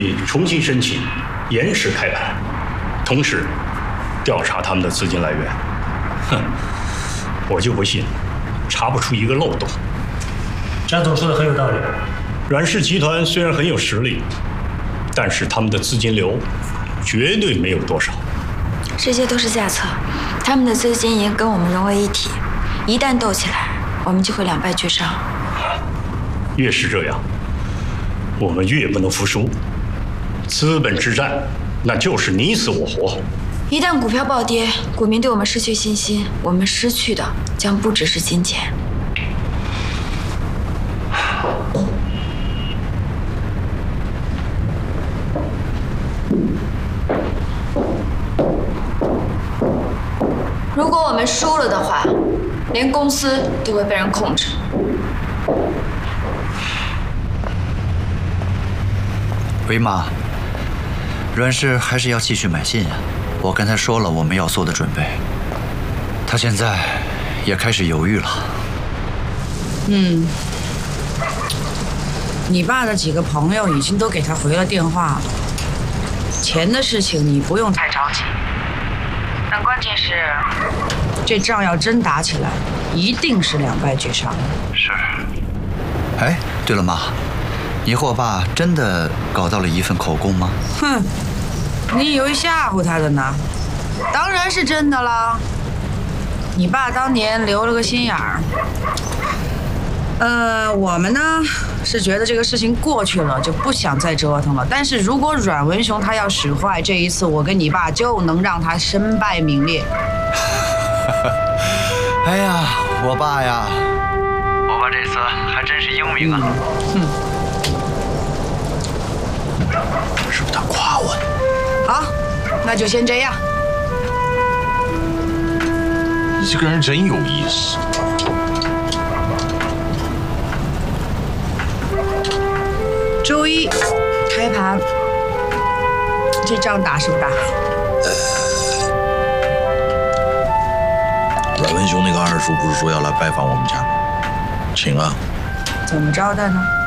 重新申请延迟开盘，同时调查他们的资金来源。哼，我就不信查不出一个漏洞。 张总说的很有道理。 阮氏集团虽然很有实力，但是他们的资金流绝对没有多少。 这些都是下策，他们的资金已经跟我们融为一体，一旦斗起来，我们就会两败俱伤。 越是这样，我们越不能服输。资本之战，那就是你死我活。 一旦股票暴跌，股民对我们失去信心，我们失去的将不只是金钱。如果我们输了的话，连公司都会被人控制。 维玛，阮氏还是要继续买进啊！我跟他说了我们要做的准备，他现在也开始犹豫了。 你爸的几个朋友已经都给他回了电话了，钱的事情你不用太着急。但关键是，这仗要真打起来，一定是两败俱伤。 是。哎，对了，妈，你和我爸真的搞到了一份口供吗？ 哼，你以为吓唬他的呢？当然是真的啦。你爸当年留了个心眼儿。我们呢是觉得这个事情过去了，就不想再折腾了。但是如果阮文雄他要使坏，这一次我跟你爸就能让他身败名裂。 哎呀，我爸呀，我爸这次还真是英明啊。 是不是他夸我呢？ 好，那就先这样。 你这个人真有意思。 周一开盘，这仗打是不打？ 阮文雄那个二叔不是说要来拜访我们家吗？请啊。 怎么招待呢？